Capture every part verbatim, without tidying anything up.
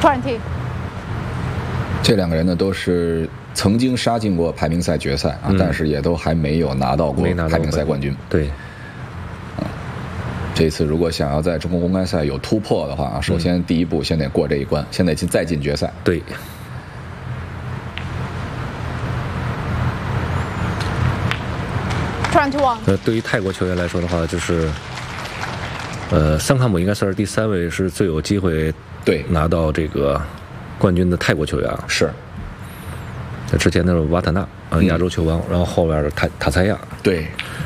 twenty。 这两个人呢都是曾经杀进过排名赛决赛啊，嗯、但是也都还没有拿到过排名赛冠军。 对。 啊，这次如果想要在中国公开赛有突破的话啊，首先第一步先得过这一关，先得进再进决赛。 对。 twenty-one。 呃，对于泰国球员来说的话，就是，呃，桑卡姆应该算是第三位是最有机会对拿到这个冠军的泰国球员啊。 是。 那之前的是瓦塔纳啊，亚洲球王，嗯、然后后边是塔塔塞亚。 对。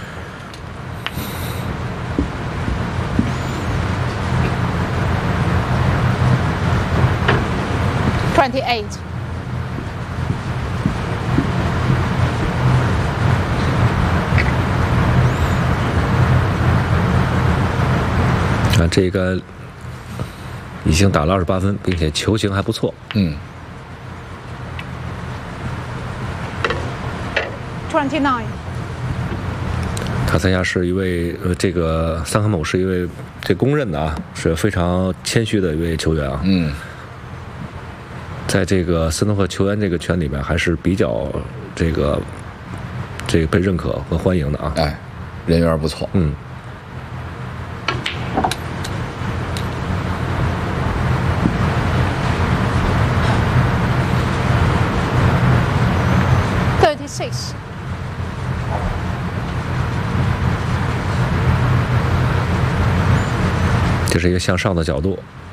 twenty-eight。 啊，这个已经打了二十八分，并且球型还不错。 嗯。 twenty-nine。 塔塞亚是一位呃，这个桑卡姆是一位这公认的啊，是非常谦虚的一位球员啊。 嗯。 在这个斯诺克球员这个圈里面，还是比较这个这个被认可和欢迎的啊。 哎，人缘不错。 嗯。 thirty-six。 这是一个向上的角度。